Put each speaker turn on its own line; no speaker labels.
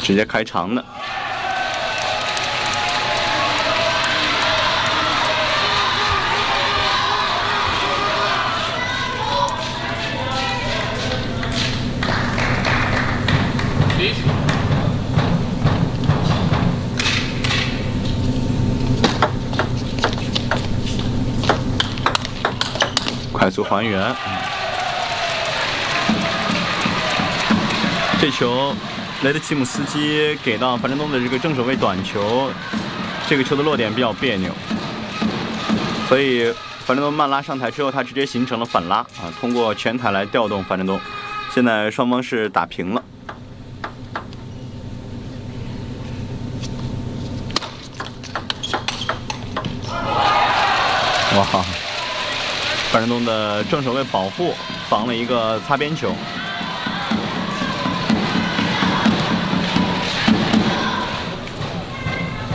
直接开长的。快速还原，这球雷德奇姆斯基给到樊振东的这个正手位短球，这个球的落点比较别扭，所以樊振东慢拉上台之后，他直接形成了反拉啊，通过前台来调动樊振东。现在双方是打平了。哇！樊振东的正手位保护防了一个擦边球。